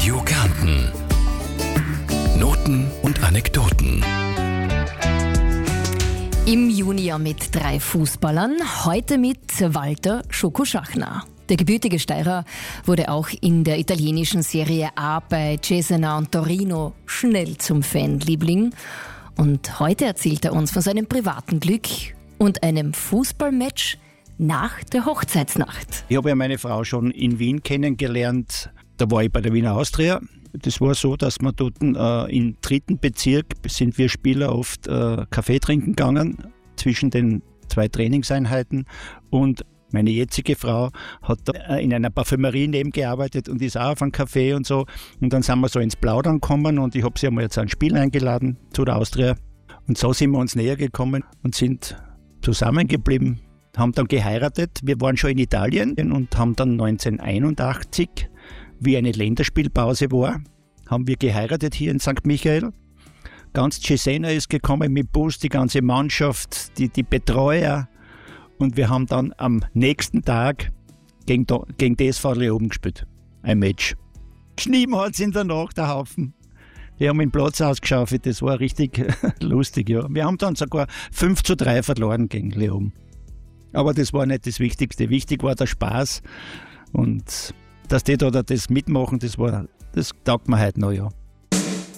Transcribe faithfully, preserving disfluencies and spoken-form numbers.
Radio Kärnten. Noten und Anekdoten. Im Juni mit drei Fußballern, heute mit Walter Schoko-Schachner. Der gebürtige Steirer wurde auch in der italienischen Serie A bei Cesena und Torino schnell zum Fanliebling. Und heute erzählt er uns von seinem privaten Glück und einem Fußballmatch nach der Hochzeitsnacht. Ich habe ja meine Frau schon in Wien kennengelernt. Da war ich bei der Wiener Austria. Das war so, dass wir dort äh, im dritten Bezirk sind wir Spieler oft äh, Kaffee trinken gegangen zwischen den zwei Trainingseinheiten. Und meine jetzige Frau hat da in einer Parfümerie nebengearbeitet und ist auch auf einen Kaffee und so. Und dann sind wir so ins Plaudern gekommen und ich habe sie einmal jetzt ein Spiel eingeladen zu der Austria. Und so sind wir uns näher gekommen und sind zusammengeblieben, haben dann geheiratet. Wir waren schon in Italien und haben dann neunzehnhunderteinundachtzig, wie eine Länderspielpause war, haben wir geheiratet hier in Sankt Michael. Ganz Cesena ist gekommen mit Bus, die ganze Mannschaft, die, die Betreuer. Und wir haben dann am nächsten Tag gegen, gegen D S V Leoben gespielt. Ein Match. Geschnieben hat es in der Nacht, der Haufen. Die haben den Platz ausgeschaufelt, das war richtig lustig. Ja. Wir haben dann sogar fünf zu drei verloren gegen Leoben. Aber das war nicht das Wichtigste. Wichtig war der Spaß. Und dass die da das mitmachen, das, war, das taugt mir heute noch, ja.